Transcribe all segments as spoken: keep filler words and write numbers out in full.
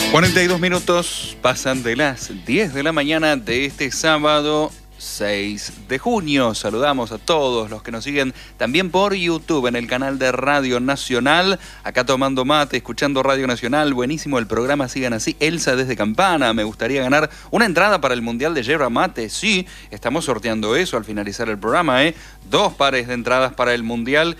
cuarenta y dos minutos pasan de las diez de la mañana de este sábado seis de junio. Saludamos a todos los que nos siguen también por YouTube en el canal de Radio Nacional. Acá tomando mate, escuchando Radio Nacional. Buenísimo el programa, sigan así. Elsa desde Campana, me gustaría ganar una entrada para el Mundial de Yerba Mate. Sí, estamos sorteando eso al finalizar el programa, ¿eh? Dos pares de entradas para el Mundial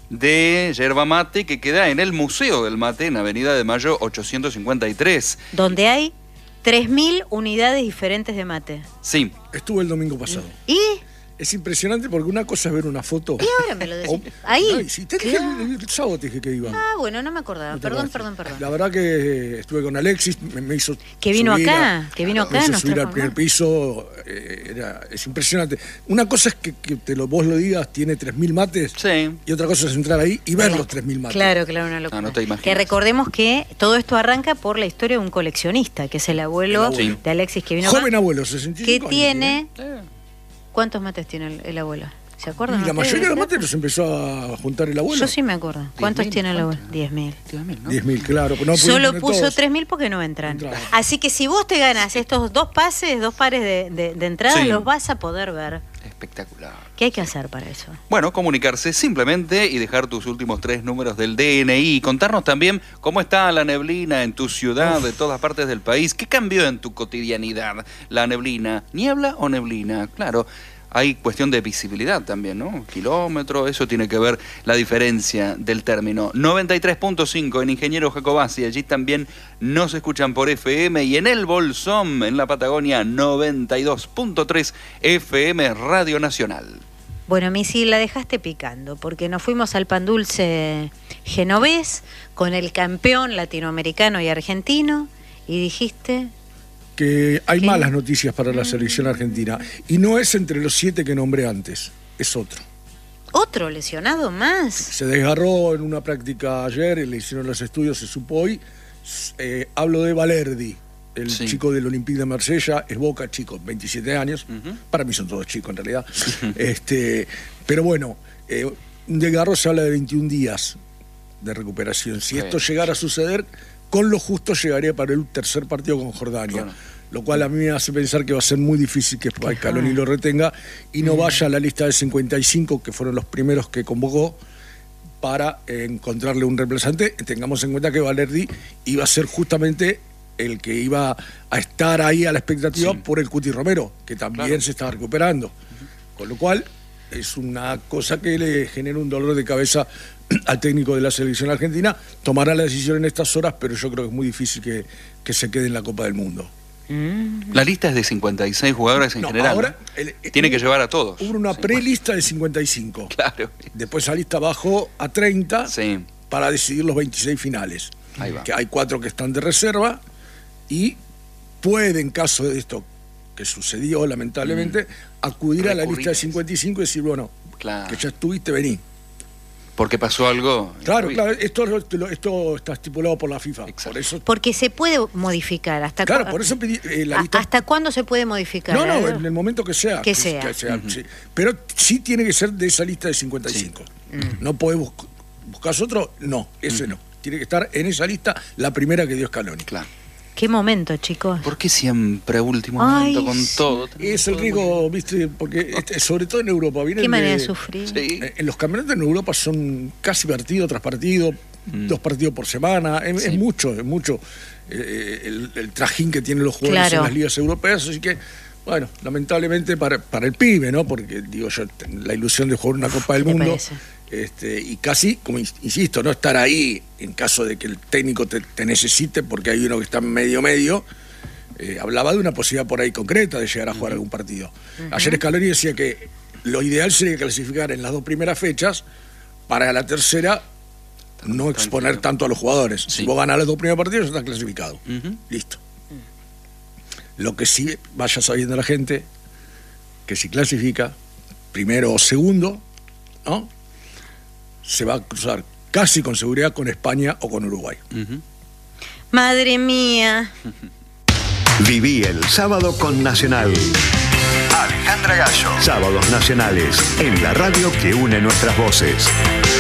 de Yerba Mate, que queda en el Museo del Mate, en Avenida de Mayo ochocientos cincuenta y tres. Donde hay tres mil unidades diferentes de mate. Sí. Estuve el domingo pasado. ¿Y? Es impresionante porque una cosa es ver una foto. Y ahora me lo decís. O, Ahí. No, si te dije, el, el sábado te dije que iba. Ah, bueno, no me acordaba. No perdón, acordás. perdón, perdón. La verdad que estuve con Alexis, me, me hizo Que vino subir acá, a, que vino acá. Me hizo nos subir trajo al primer acá. piso, eh, era, es impresionante. Una cosa es que, que te lo, vos lo digas, tiene tres mil mates. Sí. Y otra cosa es entrar ahí y ver Claro. los tres mil mates. Claro, claro, una locura. Ah, no te imaginas. Que recordemos que todo esto arranca por la historia de un coleccionista, que es el abuelo, El abuelo. de Alexis, que vino Joven acá, abuelo, sesenta y que cinco años tiene... Eh. ¿Cuántos mates tiene el, el abuelo? ¿Se tiene. acuerdan? Y la ustedes? mayoría de los mates los empezó a juntar el abuelo. Yo sí me acuerdo. ¿Cuántos mil, tiene el abuelo? ¿cuánto? diez mil. diez mil, ¿no? diez mil, claro. pero No pudieron Solo poner puso todos. tres mil porque no entran. Entraba. Así que si vos te ganas estos dos pases, dos pares de, de, de entradas, Sí. los vas a poder ver. Espectacular. ¿Qué hay que hacer para eso? Bueno, comunicarse simplemente y dejar tus últimos tres números del D N I. Contarnos también cómo está la neblina en tu ciudad, de todas partes del país. ¿Qué cambió en tu cotidianidad la neblina? ¿Niebla o neblina? Claro, hay cuestión de visibilidad también, ¿no? Kilómetro, eso tiene que ver la diferencia del término. noventa y tres punto cinco en Ingeniero Jacobasi, allí también nos escuchan por F M, y en el Bolsón, en la Patagonia, noventa y dos punto tres F M Radio Nacional. Bueno, Misi, la dejaste picando, porque nos fuimos al pan dulce genovés con el campeón latinoamericano y argentino, y dijiste... que hay ¿Qué? malas noticias para la selección argentina. Y no es entre los siete que nombré antes, es otro. ¿Otro lesionado más? Se desgarró en una práctica ayer, le hicieron los estudios, se supo hoy. Eh, hablo de Valerdi, el Sí. chico del Olympique de Marsella, es Boca, chico, veintisiete años. Ujú. Para mí son todos chicos en realidad. este, pero bueno, eh, un desgarro se habla de veintiún días de recuperación. Si Bien. esto llegara a suceder, con lo justo llegaría para el tercer partido con Jordania. Bueno. Lo cual a mí me hace pensar que va a ser muy difícil que Scaloni lo retenga y no vaya a la lista de cincuenta y cinco, que fueron los primeros que convocó, para eh, encontrarle un reemplazante. Tengamos en cuenta que Valerdi iba a ser justamente el que iba a estar ahí a la expectativa Sí. por el Cuti Romero, que también Claro. se estaba recuperando. Con lo cual es una cosa que le genera un dolor de cabeza al técnico de la selección argentina. Tomará la decisión en estas horas, pero yo creo que es muy difícil que, que se quede en la Copa del Mundo. Mm. La lista es de cincuenta y seis jugadores en No, general. ahora, ¿no? el- Tiene hubo- que llevar a todos. Hubo una Sí. prelista de cincuenta y cinco. Claro. Después esa lista bajó a treinta Sí. para decidir los veintiséis finales. Ahí va. Que hay cuatro que están de reserva y puede, en caso de esto que sucedió lamentablemente, acudir a la Recurrir lista a de cincuenta y cinco y decir, bueno, Claro. que ya estuviste, vení. Porque pasó algo. Claro, Uy. claro, esto, lo- esto está estipulado por la FIFA. Exacto. Por eso, Porque se puede modificar. ¿Hasta claro, cu- por eso pedí eh, la ¿A- lista. ¿Hasta cuándo se puede modificar? No, no, A ver. en el momento que sea. Que sea. Ujú. sí. Pero sí tiene que ser de esa lista de cincuenta y cinco. No podés busc- buscar otro, no, ese no. Tiene que estar en esa lista la primera que dio Scaloni. Claro. ¿Qué momento, chicos? ¿Por qué siempre último Ay, momento con sí. todo? Es el riesgo, viste, porque este, sobre todo en Europa. Vienen ¿Qué manera de de- sufrir? Sí. eh, En los campeonatos en Europa son casi partido tras partido, Mm. dos partidos por semana. Es, Sí. es mucho, es mucho eh, el, el trajín que tienen los jugadores Claro. en las ligas europeas. Así que, bueno, lamentablemente para, para el pibe, ¿no? Porque, digo yo, la ilusión de jugar una Copa del ¿Qué te Mundo. parece? Este, y casi, como ins- insisto, no estar ahí en caso de que el técnico te, te necesite, porque hay uno que está medio medio. Eh, hablaba de una posibilidad por ahí concreta de llegar a jugar algún partido. Ayer Scaloni decía que lo ideal sería clasificar en las dos primeras fechas, para la tercera no exponer tanto a los jugadores. Sí. Si vos ganás los dos primeros partidos, ya estás clasificado. Ujú. Listo. Lo que sí vaya sabiendo la gente, que si clasifica primero o segundo, ¿no? Se va a cruzar casi con seguridad con España o con Uruguay. Ujú. Madre mía. Viví el sábado con Nacional. Alejandra Gallo. Sábados nacionales en la radio que une nuestras voces.